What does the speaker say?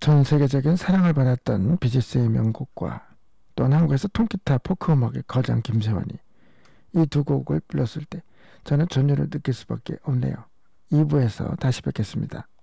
전 세계적인 사랑을 받았던 비지스의 명곡과 또한 한국에서 통기타 포크 음악의 거장 김세환이 이 두 곡을 불렀을 때 저는 전율을 느낄 수밖에 없네요. 2부에서 다시 뵙겠습니다.